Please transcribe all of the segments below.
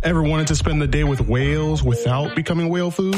Ever wanted to spend the day with whales without becoming whale food?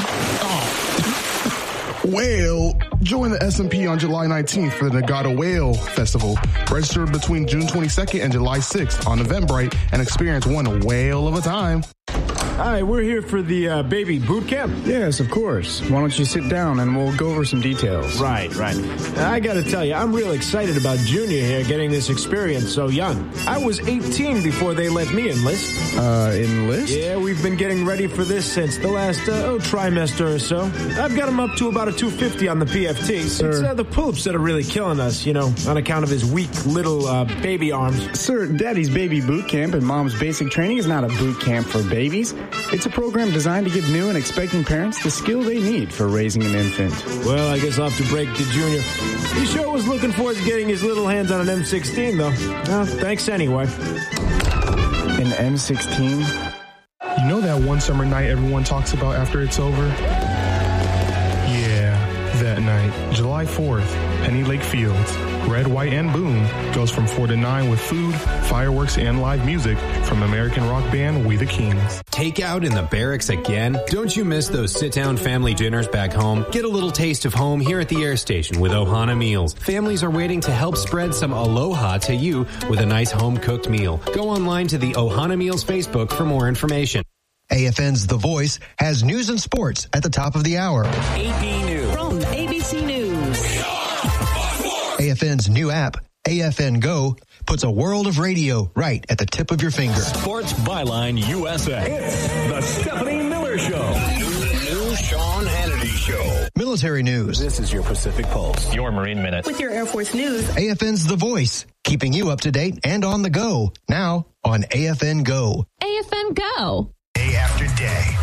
Well, join the S&P on July 19th for the Nagata Whale Festival. Register between June 22nd and July 6th on Eventbrite and experience one whale of a time. Hi, we're here for the baby boot camp. Yes, of course. Why don't you sit down and we'll go over some details. Right. I gotta tell you, I'm real excited about Junior here getting this experience so young. I was 18 before they let me enlist. Enlist? Yeah, we've been getting ready for this since the last, trimester or so. I've got him up to about a 250 on the PFT. Sir. It's the pull-ups that are really killing us, on account of his weak little baby arms. Sir, Daddy's Baby Boot Camp and Mom's Basic Training is not a boot camp for babies. It's a program designed to give new and expecting parents the skill they need for raising an infant. Well, I guess I'll have to break to Junior. He sure was looking forward to getting his little hands on an M16, though. Well, thanks anyway. An M16? You know that one summer night everyone talks about after it's over? Yeah, that night, July 4th, Penny Lake Fields. Red, White, and Boom goes from 4 to 9 with food, fireworks, and live music from American rock band We the Kings. Takeout in the barracks again? Don't you miss those sit-down family dinners back home? Get a little taste of home here at the air station with Ohana Meals. Families are waiting to help spread some aloha to you with a nice home-cooked meal. Go online to the Ohana Meals Facebook for more information. AFN's The Voice has news and sports at the top of the hour. AP News. From ABC News. AFN's new app, AFN Go, puts a world of radio right at the tip of your finger. Sports Byline USA. It's the Stephanie Miller Show. The new Sean Hannity Show. Military news. This is your Pacific Pulse. Your Marine Minute. With your Air Force news. AFN's The Voice, keeping you up to date and on the go. Now on AFN Go. AFN Go. Day after day,